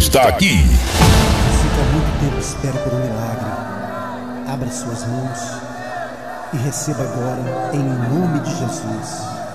está aqui. Você que há muito tempo espera por um milagre, abra suas mãos e receba agora em nome de Jesus.